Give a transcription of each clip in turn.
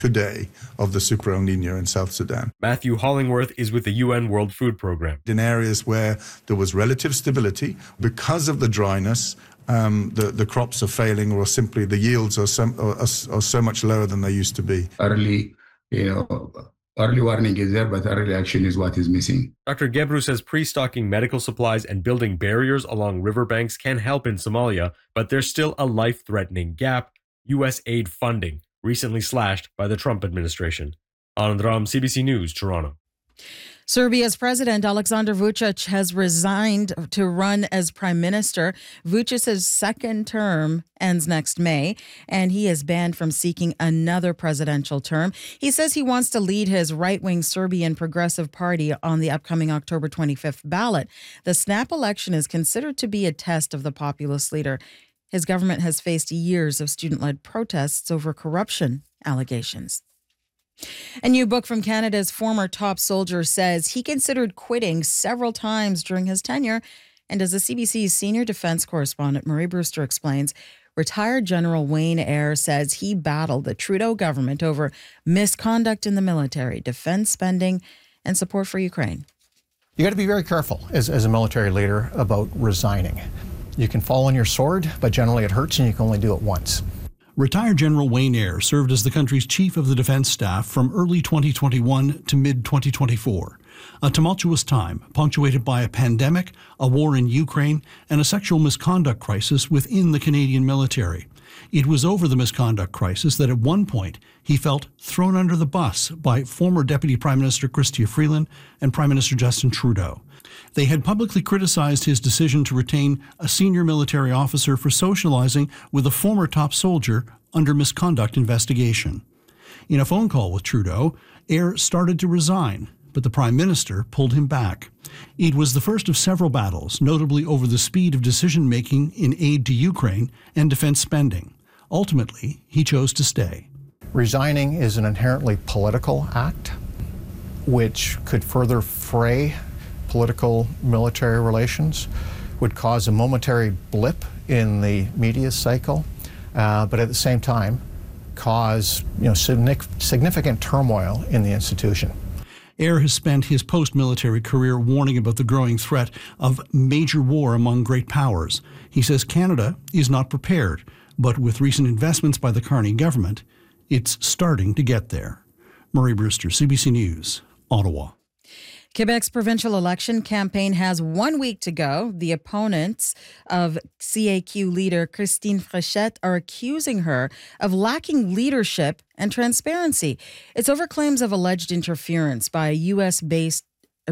today of the Super El Nino in South Sudan. Matthew Hollingworth is with the UN World Food Programme. In areas where there was relative stability, because of the dryness, the crops are failing, or simply the yields are so much lower than they used to be. Early warning is there, but early action is what is missing. Dr. Gebru says pre-stocking medical supplies and building barriers along riverbanks can help in Somalia, but there's still a life-threatening gap: U.S. aid funding, recently slashed by the Trump administration. Anand Ram, CBC News, Toronto. Serbia's president, Aleksandar Vučić, has resigned to run as prime minister. Vučić's second term ends next May, and he is banned from seeking another presidential term. He says he wants to lead his right-wing Serbian Progressive Party on the upcoming October 25th ballot. The snap election is considered to be a test of the populist leader. His government has faced years of student-led protests over corruption allegations. A new book from Canada's former top soldier says he considered quitting several times during his tenure. And as the CBC's senior defense correspondent Marie Brewster explains, retired General Wayne Eyre says he battled the Trudeau government over misconduct in the military, defense spending, and support for Ukraine. You got to be very careful as a military leader about resigning. You can fall on your sword, but generally it hurts and you can only do it once. Retired General Wayne Eyre served as the country's chief of the defense staff from early 2021 to mid-2024. A tumultuous time, punctuated by a pandemic, a war in Ukraine, and a sexual misconduct crisis within the Canadian military. It was over the misconduct crisis that at one point he felt thrown under the bus by former Deputy Prime Minister Chrystia Freeland and Prime Minister Justin Trudeau. They had publicly criticized his decision to retain a senior military officer for socializing with a former top soldier under misconduct investigation. In a phone call with Trudeau, Eyre started to resign, but the Prime Minister pulled him back. It was the first of several battles, notably over the speed of decision-making in aid to Ukraine and defense spending. Ultimately, he chose to stay. Resigning is an inherently political act, which could further fray political military relations, would cause a momentary blip in the media cycle, but at the same time cause significant turmoil in the institution. Eyre has spent his post-military career warning about the growing threat of major war among great powers. He says Canada is not prepared, but with recent investments by the Carney government, it's starting to get there. Marie Brewster, CBC News, Ottawa. Quebec's provincial election campaign has 1 week to go. The opponents of CAQ leader Christine Fréchette are accusing her of lacking leadership and transparency. It's over claims of alleged interference by a U.S.-based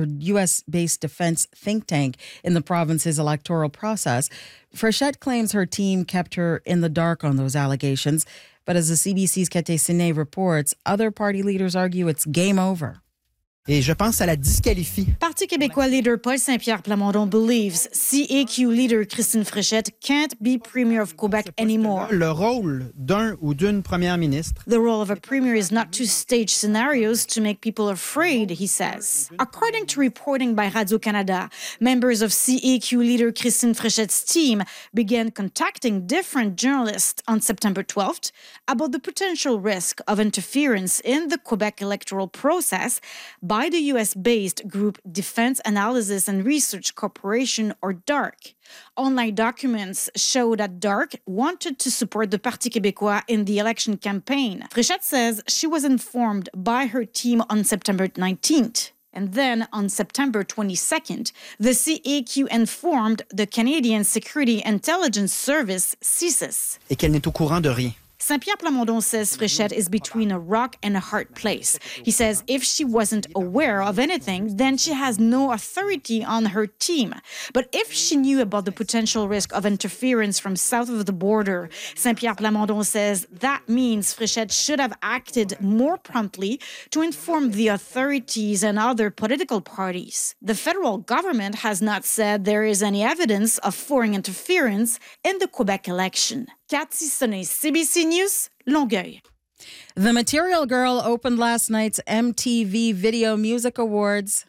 defense think tank in the province's electoral process. Fréchette claims her team kept her in the dark on those allegations. But as the CBC's Kate Sine reports, other party leaders argue it's game over. Et je pense que ça la disqualifie. Parti québécois leader Paul Saint-Pierre Plamondon believes CAQ leader Christine Fréchette can't be premier of Quebec anymore. Le rôle d'un ou d'une première ministre. The role of a premier is not to stage scenarios to make people afraid, he says. According to reporting by Radio-Canada, members of CAQ leader Christine Fréchette's team began contacting different journalists on September 12th about the potential risk of interference in the Quebec electoral process by the U.S.-based group Defense Analysis and Research Corporation, or DARC. Online documents show that DARC wanted to support the Parti québécois in the election campaign. Fréchette says she was informed by her team on September 19th. And then, on September 22nd, the CAQ informed the Canadian Security Intelligence Service, CSIS. Et qu'elle n'est au courant de rien. Saint-Pierre Plamondon says Fréchette is between a rock and a hard place. He says if she wasn't aware of anything, then she has no authority on her team. But if she knew about the potential risk of interference from south of the border, Saint-Pierre Plamondon says that means Fréchette should have acted more promptly to inform the authorities and other political parties. The federal government has not said there is any evidence of foreign interference in the Quebec election. Cathy Sonnet, CBC News, Longueuil. The Material Girl opened last night's MTV Video Music Awards.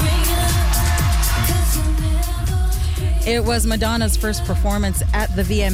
It was Madonna's first performance at the VMAs.